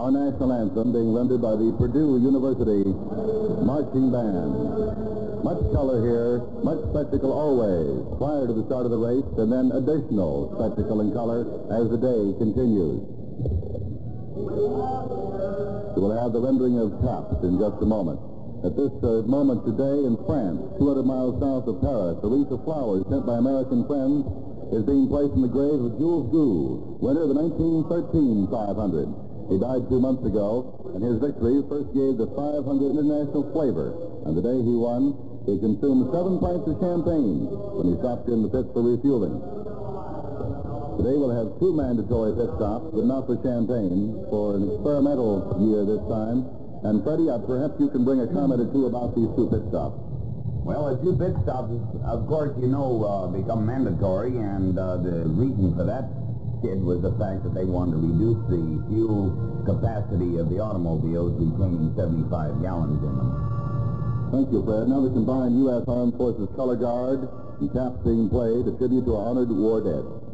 our national anthem being rendered by the Purdue University Marching Band. Much color here, much spectacle always, prior to the start of the race, and then additional spectacle and color as the day continues. We will have the rendering of Taps in just a moment. At this moment today in France, 200 miles south of Paris, a wreath of flowers sent by American friends is being placed in the grave of Jules Gould, winner of the 1913 500. He died 2 months ago, and his victory first gave the 500 international flavor. And the day he won, he consumed 7 pints of champagne when he stopped in the pits for refueling. Today we'll have 2 mandatory pit stops, but not for champagne, for an experimental year this time. And Freddie, perhaps you can bring a comment or two about these 2 pit stops. Well, the 2 pit stops, of course, become mandatory, and the reason for that was the fact that they wanted to reduce the fuel capacity of the automobiles retaining 75 gallons in them. Thank you, Fred. Now the combined U.S. Armed Forces Color Guard and Taps being played, a tribute to our honored war dead.